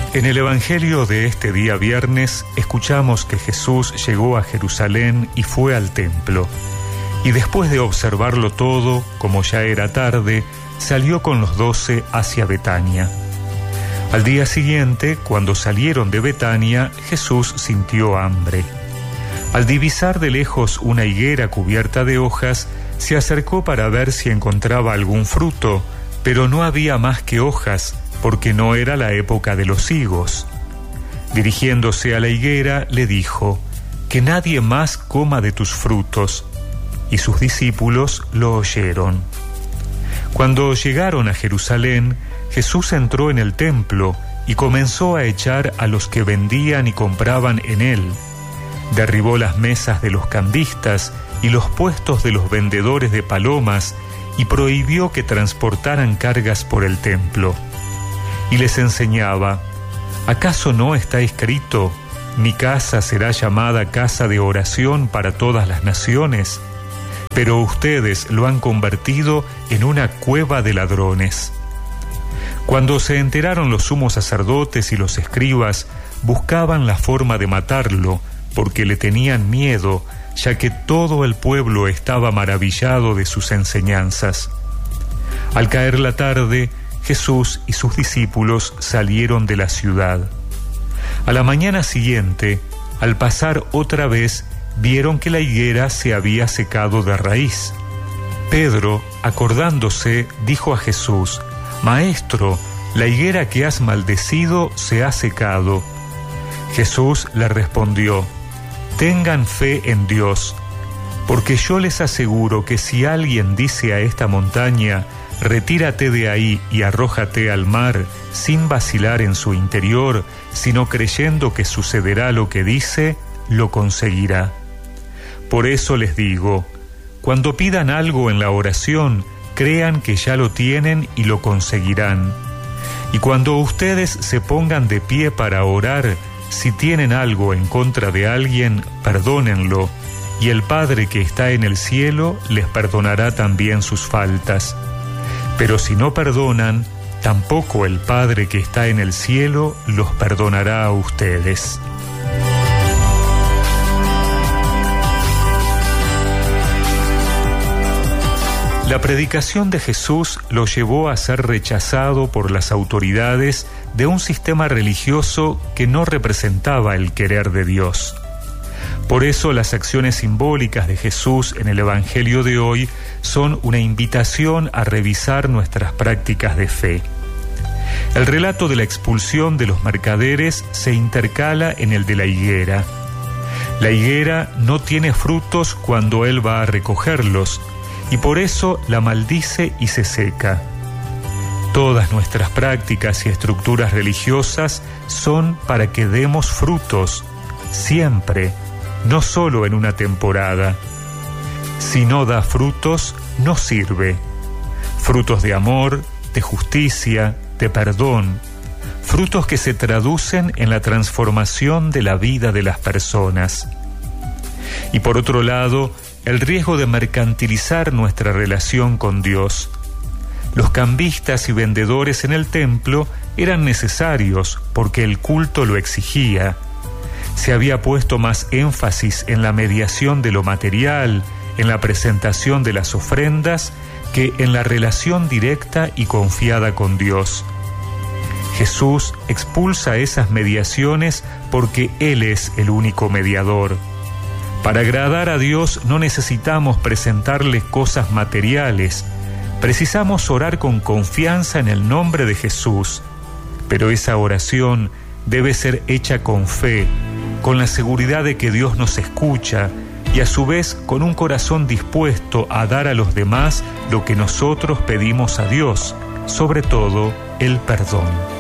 En el Evangelio de este día viernes escuchamos que Jesús llegó a Jerusalén y fue al templo. Y después de observarlo todo, como ya era tarde, salió con los 12 hacia Betania. Al día siguiente, cuando salieron de Betania, Jesús sintió hambre. Al divisar de lejos una higuera cubierta de hojas, se acercó para ver si encontraba algún fruto, pero no había más que hojas, porque no era la época de los higos. Dirigiéndose a la higuera, le dijo: «Que nadie más coma de tus frutos». Y sus discípulos lo oyeron. Cuando llegaron a Jerusalén, Jesús entró en el templo y comenzó a echar a los que vendían y compraban en él. Derribó las mesas de los cambistas y los puestos de los vendedores de palomas y prohibió que transportaran cargas por el templo. Y les enseñaba: ¿acaso no está escrito: mi casa será llamada casa de oración para todas las naciones? Pero ustedes lo han convertido en una cueva de ladrones. Cuando se enteraron los sumos sacerdotes y los escribas, buscaban la forma de matarlo, porque le tenían miedo, ya que todo el pueblo estaba maravillado de sus enseñanzas. Al caer la tarde, Jesús y sus discípulos salieron de la ciudad. A la mañana siguiente, al pasar otra vez, vieron que la higuera se había secado de raíz. Pedro, acordándose, dijo a Jesús: «Maestro, la higuera que has maldecido se ha secado». Jesús le respondió: «Tengan fe en Dios, porque yo les aseguro que si alguien dice a esta montaña: retírate de ahí y arrójate al mar, sin vacilar en su interior, sino creyendo que sucederá lo que dice, lo conseguirá. Por eso les digo, cuando pidan algo en la oración, crean que ya lo tienen y lo conseguirán. Y cuando ustedes se pongan de pie para orar, si tienen algo en contra de alguien, perdónenlo, y el Padre que está en el cielo les perdonará también sus faltas. Pero si no perdonan, tampoco el Padre que está en el cielo los perdonará a ustedes». La predicación de Jesús lo llevó a ser rechazado por las autoridades de un sistema religioso que no representaba el querer de Dios. Por eso las acciones simbólicas de Jesús en el Evangelio de hoy son una invitación a revisar nuestras prácticas de fe. El relato de la expulsión de los mercaderes se intercala en el de la higuera. La higuera no tiene frutos cuando él va a recogerlos, y por eso la maldice y se seca. Todas nuestras prácticas y estructuras religiosas son para que demos frutos, siempre, no solo en una temporada. Si no da frutos, no sirve. Frutos de amor, de justicia, de perdón, frutos que se traducen en la transformación de la vida de las personas. Y por otro lado, el riesgo de mercantilizar nuestra relación con Dios. Los cambistas y vendedores en el templo eran necesarios porque el culto lo exigía. Se había puesto más énfasis en la mediación de lo material, en la presentación de las ofrendas, que en la relación directa y confiada con Dios. Jesús expulsa esas mediaciones porque Él es el único mediador. Para agradar a Dios no necesitamos presentarle cosas materiales, precisamos orar con confianza en el nombre de Jesús, pero esa oración debe ser hecha con fe, con la seguridad de que Dios nos escucha y a su vez con un corazón dispuesto a dar a los demás lo que nosotros pedimos a Dios, sobre todo el perdón.